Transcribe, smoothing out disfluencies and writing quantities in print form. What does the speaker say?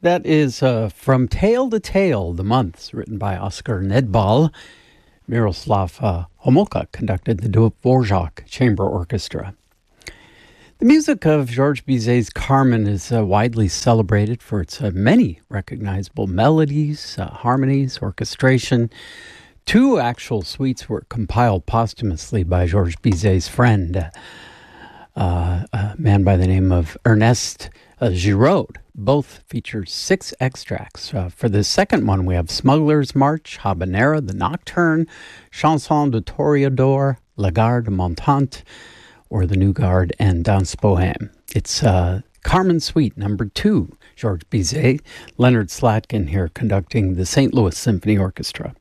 That is From Tale to Tale, the months, written by Oscar Nedbal. Miroslav Homolka conducted the Dvorak Chamber Orchestra. The music of Georges Bizet's Carmen is widely celebrated for its many recognizable melodies, harmonies, orchestration. Two actual suites were compiled posthumously by Georges Bizet's friend, a man by the name of Ernest Giraud. Both feature 6 extracts. For the second one, we have Smuggler's March, Habanera, The Nocturne, Chanson de Toreador, La Garde Montante, or The New Guard, and Danse Bohème. It's Carmen Suite number 2, Georges Bizet, Leonard Slatkin here conducting the St. Louis Symphony Orchestra.